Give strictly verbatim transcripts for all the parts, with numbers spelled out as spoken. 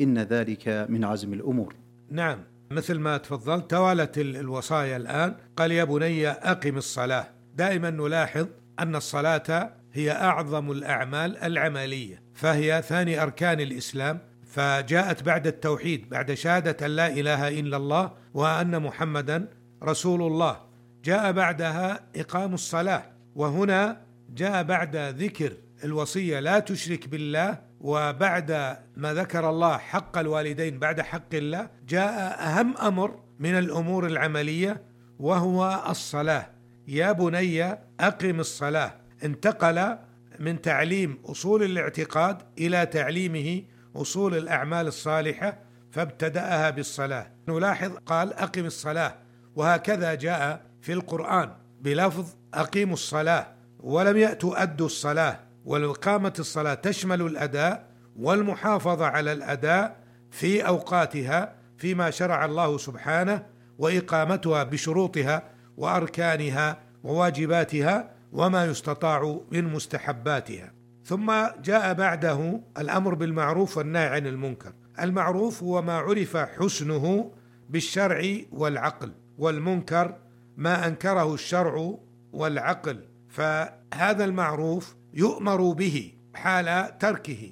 إن ذلك من عزم الأمور. نعم، مثل ما تفضلت توالت الوصايا الآن. قال يا بني أقم الصلاة. دائما نلاحظ أن الصلاة هي أعظم الأعمال العملية، فهي ثاني أركان الإسلام، فجاءت بعد التوحيد، بعد شهادة لا إله إلا الله وأن محمدا رسول الله. جاء بعدها إقام الصلاة، وهنا جاء بعد ذكر الوصية لا تشرك بالله، وبعد ما ذكر الله حق الوالدين بعد حق الله، جاء أهم أمر من الأمور العملية وهو الصلاة. يا بني أقم الصلاة. انتقل من تعليم أصول الاعتقاد إلى تعليمه أصول الأعمال الصالحة، فابتدأها بالصلاة. نلاحظ قال أقم الصلاة، وهكذا جاء في القرآن بلفظ أقيموا الصلاة، ولم يأتوا أدوا الصلاة. والإقامة الصلاة تشمل الأداء والمحافظة على الأداء في أوقاتها فيما شرع الله سبحانه، وإقامتها بشروطها وأركانها وواجباتها وما يستطاع من مستحباتها. ثم جاء بعده الأمر بالمعروف والنهي عن المنكر. المعروف هو ما عرف حسنه بالشرع والعقل، والمنكر ما أنكره الشرع والعقل. فهذا المعروف يؤمر به حال تركه،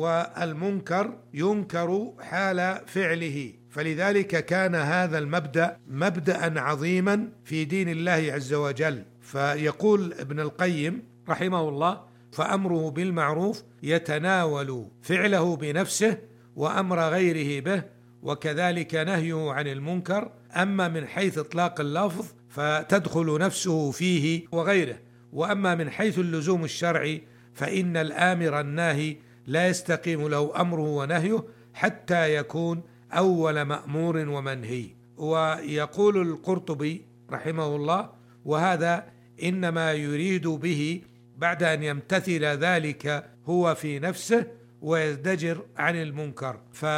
والمنكر ينكر حال فعله. فلذلك كان هذا المبدأ مبدأ عظيما في دين الله عز وجل. فيقول ابن القيم رحمه الله: فأمره بالمعروف يتناول فعله بنفسه وأمر غيره به، وكذلك نهيه عن المنكر. أما من حيث إطلاق اللفظ فتدخل نفسه فيه وغيره، وأما من حيث اللزوم الشرعي فإن الآمر الناهي لا يستقيم له أمره ونهيه حتى يكون أول مأمور ومنهي. ويقول القرطبي رحمه الله: وهذا إنما يريد به بعد أن يمتثل ذلك هو في نفسه ويزدجر عن المنكر.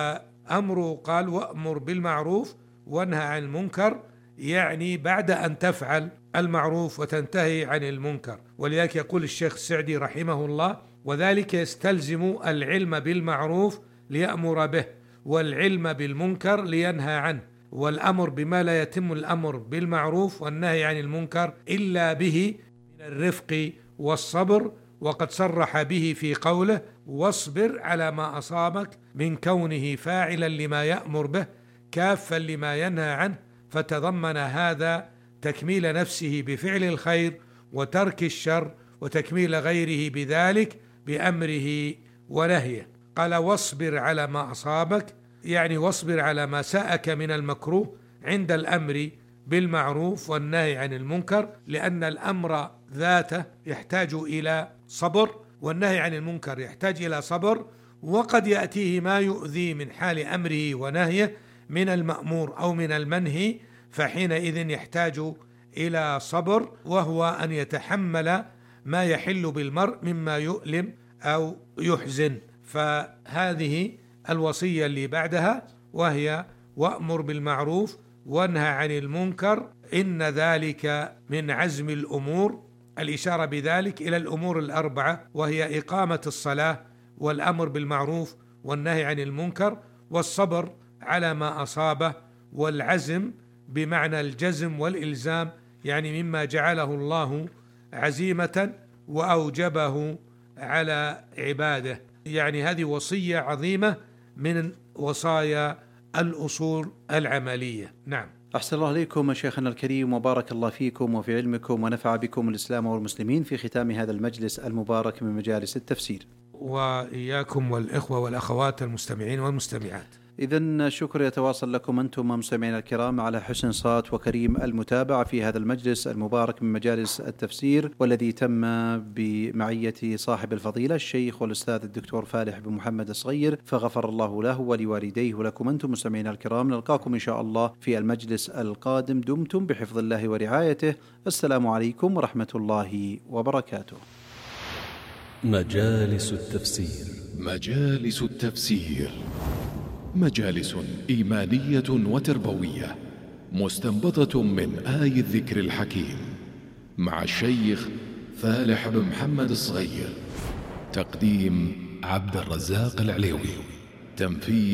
فأمره قال وأمر بالمعروف وانهى عن المنكر، يعني بعد أن تفعل المعروف وتنتهي عن المنكر. ولذلك يقول الشيخ السعدي رحمه الله: وذلك يستلزم العلم بالمعروف ليأمر به، والعلم بالمنكر لينهى عنه، والأمر بما لا يتم الأمر بالمعروف والنهي عن المنكر إلا به من الرفق والصبر. وقد صرح به في قوله: واصبر على ما أصابك، من كونه فاعلا لما يأمر به كافا لما ينهى عنه. فتضمن هذا تكميل نفسه بفعل الخير وترك الشر، وتكميل غيره بذلك بأمره ونهيه. قال: واصبر على ما أصابك، يعني واصبر على ما ساءك من المكروه عند الأمر بالمعروف والنهي عن المنكر، لأن الأمر ذاته يحتاج إلى صبر، والنهي عن المنكر يحتاج إلى صبر. وقد يأتيه ما يؤذي من حال أمره ونهيه من المأمور أو من المنهي، فحينئذ يحتاج إلى صبر، وهو أن يتحمل ما يحل بالمرء مما يؤلم أو يحزن. فهذه الوصية اللي بعدها، وهي وأمر بالمعروف وانهى عن المنكر، إن ذلك من عزم الأمور. الإشارة بذلك إلى الأمور الأربعة، وهي إقامة الصلاة، والأمر بالمعروف والنهي عن المنكر، والصبر على ما أصابه، والعزم بمعنى الجزم والإلزام، يعني مما جعله الله عزيمة وأوجبه على عباده. يعني هذه وصية عظيمة من وصايا الأصول العملية. نعم. أحسن الله عليكم شيخنا الكريم، وبارك الله فيكم وفي علمكم، ونفع بكم الإسلام والمسلمين في ختام هذا المجلس المبارك من مجالس التفسير. وإياكم والإخوة والأخوات المستمعين والمستمعات. إذن الشكر يتواصل لكم أنتم مستمعين الكرام على حسن صوت وكريم المتابعة في هذا المجلس المبارك من مجالس التفسير، والذي تم بمعية صاحب الفضيلة الشيخ والأستاذ الدكتور فالح بن محمد الصغير، فغفر الله له ولوالديه ولكم أنتم مستمعين الكرام. نلقاكم إن شاء الله في المجلس القادم. دمتم بحفظ الله ورعايته. السلام عليكم ورحمة الله وبركاته. مجالس التفسير. مجالس التفسير مجالس إيمانية وتربوية مستنبطة من آي الذكر الحكيم، مع الشيخ فالح بن محمد الصغير. تقديم عبد الرزاق العليوي. تنفيذ